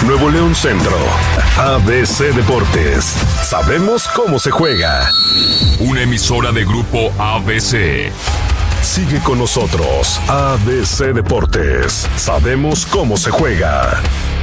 Nuevo León Centro. ABC Deportes. Sabemos cómo se juega. Una emisora de Grupo ABC. Sigue con nosotros, ABC Deportes. Sabemos cómo se juega.